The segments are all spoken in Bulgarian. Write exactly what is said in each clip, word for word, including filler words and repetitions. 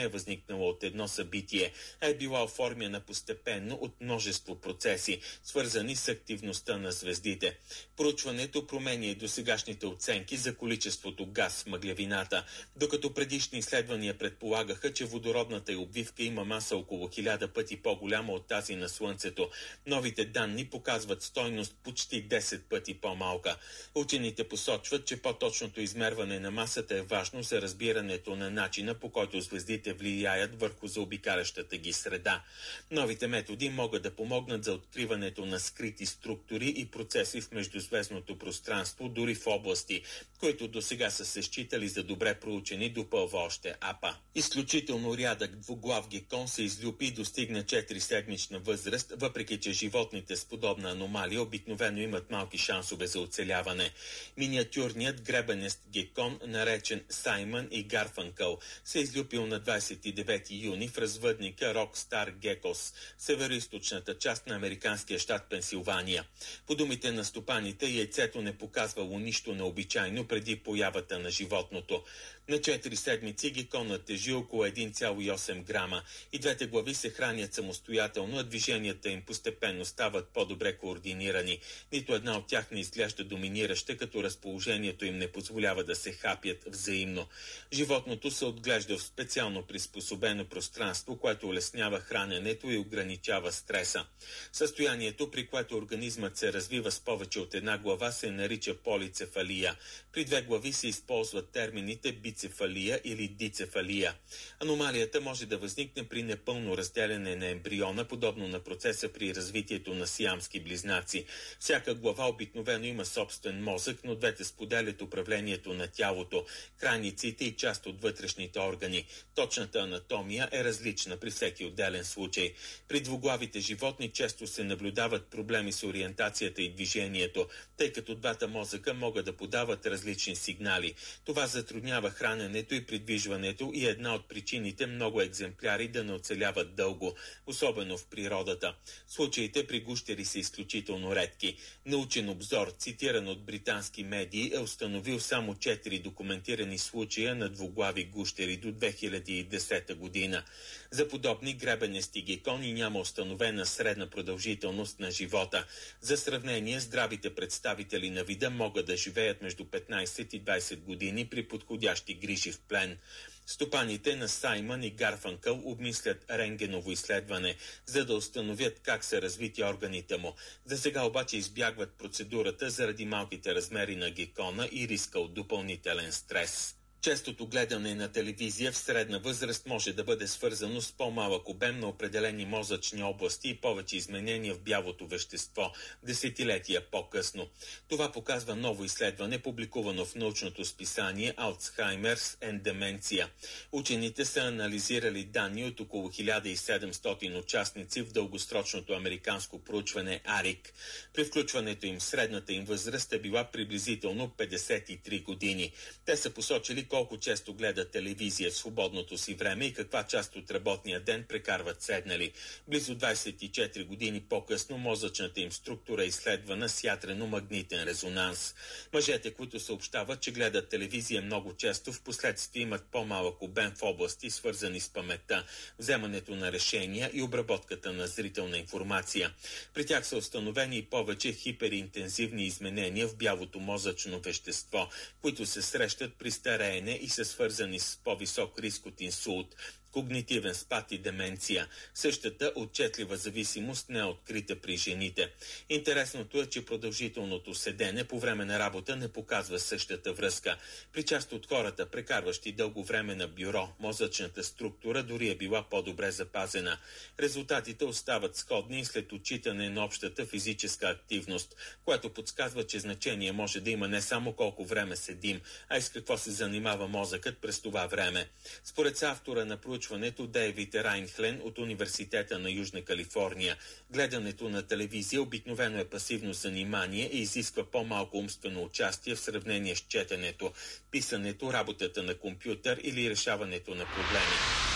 е възникнала от едно събитие, а е била оформена постепенно от множество процеси, свързани с активността на звездите. Проучването променя и досегашните оценки за количеството газ в мъглявината, докато предишни изследвания предполагаха, че водородната й обвивка има маса около хиляда пъти по-голяма от тази на Слънцето. Новите данни показват стойност почти десет пъти по-малка. Учените посочват, че по-точното измерване на масата е важно за разбирането на начина, по който звездите влияят върху заобикалящата ги среда. Новите методи могат да помогнат за откриването на скрити структури и процеси в междузвездното пространство, дори в области, които досега са се считали за добре проучени, допълва още АПА. Изключително рядък двуглав гекон се излюпи и достигна четириседмична възраст, въпреки че животните с подобна аномалия обикновено имат малки шансове за оцеляване. Миниатюрният гребенест гекон, наречен Саймън и Гарфанкъл, се излюпил на двадесет и девети юни в развъдника Рокстар Гекос, североизточната част на американския щат Пенсилвания. По думите на стопаните, яйцето не показвало нищо необичайно преди появата на животното. На четири седмици геконът тежи около един цяло и осем грама и двете глави се хранят самостоятелно, а движенията им постепенно стават по-добре координирани. Нито една от тях не изглежда доминираща, като разположението им не позволява да се хапят взаимно. Животното се отглежда в специално приспособено пространство, което улеснява храненето и ограничава стреса. Състоянието, при което организмът се развива с повече от една глава, се нарича полицефалия. При две глави се използват термините бицефалия или дицефалия. Аномалията може да възникне при непълно разделяне на ембриона, подобно на процеса при развитието на сиамски близнаци. Всяка глава обикновено има собствен мозък, но двете споделят управлението на тялото, крайниците и част от вътрешните органи. Точната анатомия е различна при всеки отделен случай. При двуглавите животни често се наблюдават проблеми с ориентацията и движението, тъй като двата мозъка могат да подават различни сигнали. Това затруднява храненето и придвижването и е една от причините много екземпляри да не оцеляват дълго, особено в природата. Случаите при гущери са изключително редки. Научен обзор, цитиран от британски медии, е установил само четири документирани случая на двуглави гущери до две хиляди и десета година. За подобни гребенести гекони няма установена средна продължителност на живота. За сравнение, здравите представители на вида могат да живеят между петнадесет и двадесет години при подходящи грижи в плен. Стопаните на Саймън и Гарфанкъл обмислят рентгеново изследване, за да установят как са развити органите му. За сега обаче избягват процедурата заради малките размери на гекона и риска от допълнителен стрес. Честото гледане на телевизия в средна възраст може да бъде свързано с по-малък обем на определени мозъчни области и повече изменения в бялото вещество десетилетия по-късно. Това показва ново изследване, публикувано в научното списание Alzheimer's and Dementia. Учените са анализирали данни от около хиляда и седемстотин участници в дългосрочното американско проучване АРИК. При включването им средната им възраст е била приблизително петдесет и три години. Те са посочили колко често гледат телевизия в свободното си време и каква част от работния ден прекарват седнали. Близо двадесет и четири години по-късно мозъчната им структура е изследвана с ядрено-магнитен резонанс. Мъжете, които съобщават, че гледат телевизия много често, в последствие имат по-малък обем в области, свързани с паметта, вземането на решения и обработката на зрителна информация. При тях са установени и повече хиперинтензивни изменения в бялото мозъчно вещество, които се срещат при стареене и са свързани с по-висок риск от инсулт, когнитивен спад и деменция. Същата отчетлива зависимост не е открита при жените. Интересното е, че продължителното седене по време на работа не показва същата връзка. При част от хората, прекарващи дълго време на бюро, мозъчната структура дори е била по-добре запазена. Резултатите остават сходни след отчитане на общата физическа активност, което подсказва, че значение може да има не само колко време седим, а и с какво се занимава мозъкът през това време. Според автора на проучването Дейвид Райнхлен от Университета на Южна Калифорния, гледането на телевизия обикновено е пасивно занимание и изисква по-малко умствено участие в сравнение с четенето, писането, работата на компютър или решаването на проблеми.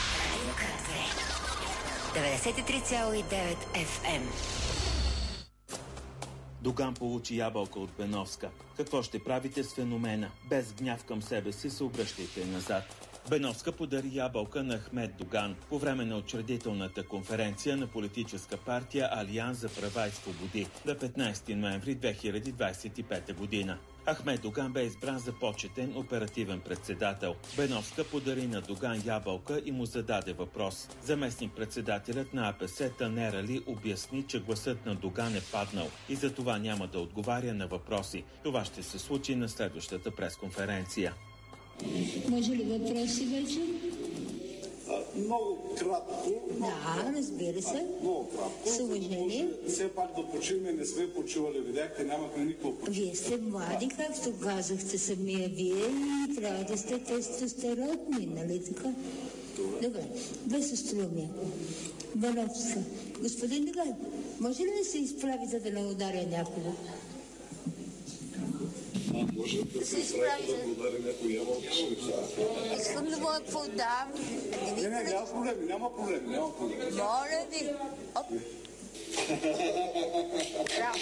деветдесет и три цяло и девет Еф Ем. Доган получи ябълка от Беновска. Какво ще правите с феномена? Без гняв към себе си се обръщайте назад. Беновска подари ябълка на Ахмед Доган по време на учредителната конференция на политическа партия Алианс за права и свободи на петнайсети ноември две хиляди двайсет и пета година. Ахмед Доган бе избран за почетен оперативен председател. Беновска подари на Доган ябълка и му зададе въпрос. Заместник-председателят на АПС Танер Али обясни, че гласът на Доган е паднал и за това няма да отговаря на въпроси. Това ще се случи на следващата пресконференция. Може ли въпроси вече? А, много кратко. Да, разбира се. А, много кратко. С уважение. Все пак да почиваме, не сме почивали, видяхте, нямахме никакво почиване. Вие сте млади, както казахте самия вие, и трябва да сте тестостеронни, нали така? Добре. Добре, без остроумие. Беновска. Господин Доган, може ли да се изправите да не ударя някого? Може да се изправи да удари някой ябълка. Искам да му я подам. Не, не, няма проблеми, няма проблеми, няма проблеми. Моля ви. Оп. Браво.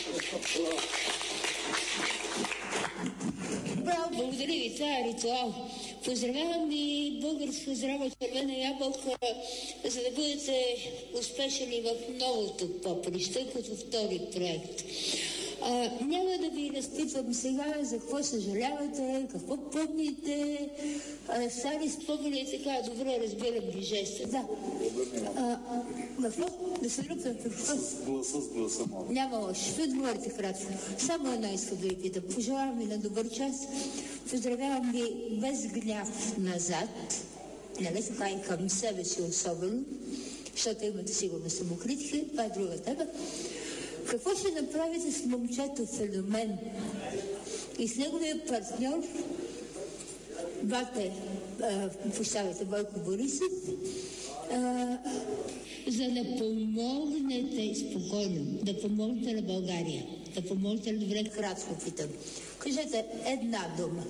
Браво, благодаря ви, това е ритуал. Поздравявам ви българска здрава червена ябълка, за да бъдете успешни в новото поприще, като втори проект. А, няма да ви разпитвам сега за какво съжалявате, какво помните, а, стари спомени и така, добре разбирам ви жеста. Да. А, какво? Да се ръпна какво? С гласа, с гласа, моля. Няма лошо. Ще отговорите кратко. Само едно искам да ви питам. Пожелавам ви на добър час. Поздравявам ви без гняв назад. Нали така и към себе си особено, защото имате сигурно самокритика. Това е друга тема. Какво ще направите с момчето Феномен и с неговия партньор Бате, пощавайте, Бойко Борисов, а, за да помогнете спокойно, да помогнете на България, да помогнете на добре, кратко питам. Кажете една дума.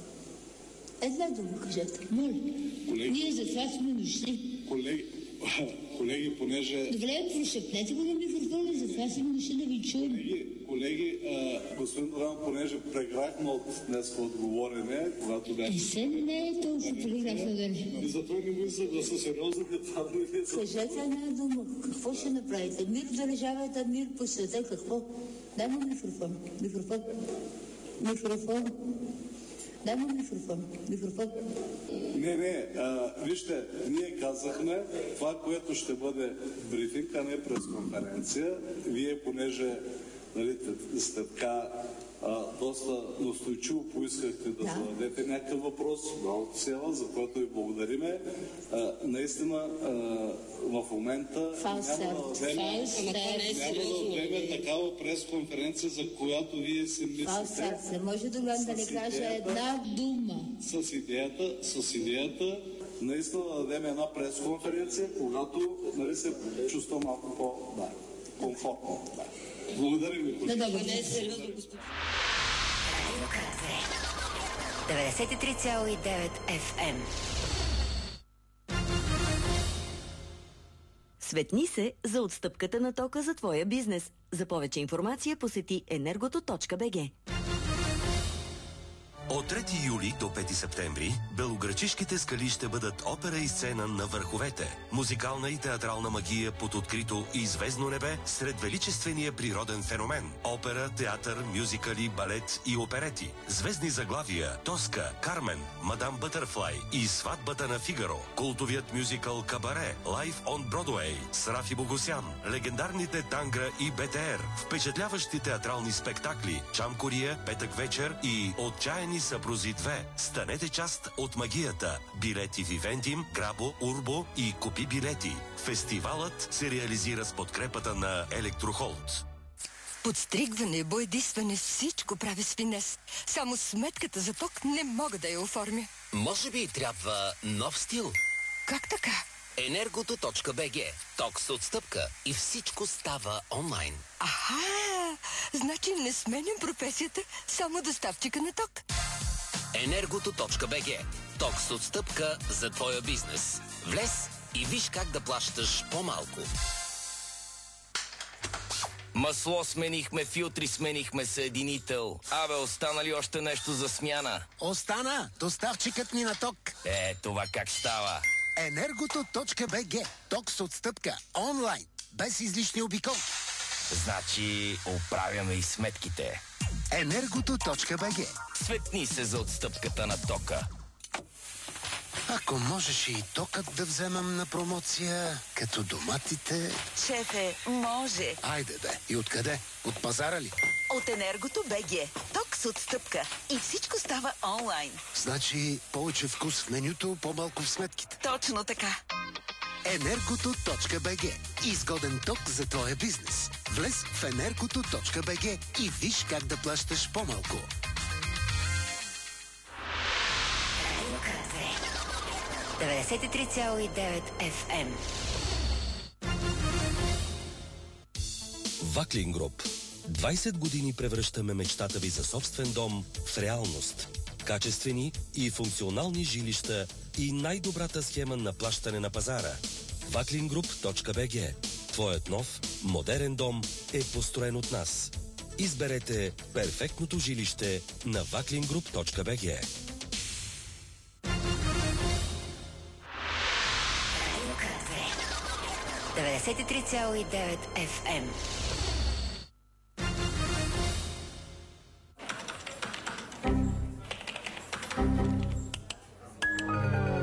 Една дума кажете. Моля. Колеги, ние за това сме дошли. Колеги, колеги, понеже... Добре, прошепнете го на микрофона, за това сме дошли да ви чуем. Колеги, колеги а, господин Доган, понеже преграхна от днес отговорене, когато бях... И се не е толкова преграхна да не. И затова не му се гласа сериозно, като това да не е... Кажете една дума. Какво ще направите? Мир в държавата, мир по света, какво? Дай му микрофон. Микрофон. Микрофон. Дай му микрофон. Микрофон. Не, не, а, вижте, ние казахме това, което ще бъде брифинг, а не пресконференция. Вие, понеже нали, сте така а, доста настойчиво поискахте да, да зададете някакъв въпрос, браво села, за което ви благодариме. А, наистина, а, в момента Фалсет. няма да дадем, няма да дадем такава пресконференция, за която вие си мислите. Фалсет. Не може Доган да не каже една дума. С идеята, с идеята наистина да дадем една пресконференция, когато нали, се чувства малко по-комфортно. Да. Благодаря ви. Да, добре. деветдесет и три цяло и девет Еф Ем. Светни се за отстъпката на тока за твоя бизнес. За повече информация посети енергото точка би джи. От трети юли до пети септември белоградчишките скали ще бъдат опера и сцена на върховете. Музикална и театрална магия под открито и звездно небе сред величествения природен феномен. Опера, театър, мюзикали, балет и оперети. Звездни заглавия Тоска, Кармен, Мадам Бътърфлай и Сватбата на Фигаро. Култовият мюзикъл Кабаре, Лайф он Бродуей с Рафи Богосян. Легендарните Тангра и Бе Те Ер. Впечатляващи театрални спектакли Чам Кория, Петък вечер и Отчаяни съпрузи две. Станете част от магията. Билети Вивентим, Грабо, Урбо и Купи билети. Фестивалът се реализира с подкрепата на Електрохолд. Подстригване, боядисване, всичко прави с финес. Само сметката за ток не мога да я оформя. Може би трябва нов стил? Как така? енергото точка би джи. Ток с отстъпка и всичко става онлайн. Аха! Значи не сменям професията, само доставчика на ток. енергото точка би джи. Ток с отстъпка за твоя бизнес. Влез и виж как да плащаш по-малко. Масло сменихме, филтри сменихме, съединител. Абе, остана ли още нещо за смяна? Остана! Доставчикът ни на ток. Е, това как става? Енергото точка бе же. Ток с отстъпка. Онлайн. Без излишни обикол. Значи, оправяме и сметките. Енергото точка бе же. Светни се за отстъпката на тока. Ако можеше и токът да вземам на промоция, като доматите... Шефе, може. Айде бе. И откъде? От пазара ли? От Енергото точка бе же. Ток с отстъпка. И всичко става онлайн. Значи повече вкус в менюто, по-малко в сметките. Точно така. Енергото точка бе же. Изгоден ток за твоя бизнес. Влез в Енергото точка бе же и виж как да плащаш по-малко. деветдесет и три цяло и девет еф ем. Ваклин Груп. двайсет години превръщаме мечтата ви за собствен дом в реалност. Качествени и функционални жилища и най-добрата схема на плащане на пазара. ваклин груп точка бе же. Твоят нов, модерен дом е построен от нас. Изберете перфектното жилище на ваклин груп точка бе же. деветдесет и три цяло и девет еф ем.